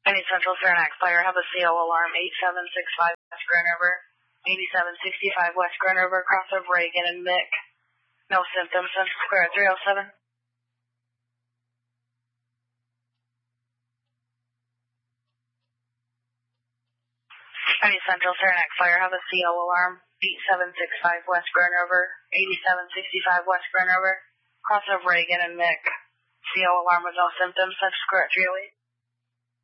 Any Central Saranac Fire, have a CO alarm 8765 West Grand River, 8765 West Grand River, cross of Reagan and Mick. No symptoms, Central Square at 307. Any Central Saranac Fire, have a CO alarm 8765 West Grand River, 8765 West Grand River, cross of Reagan and Mick. CO alarm with no symptoms, Central Square at 308.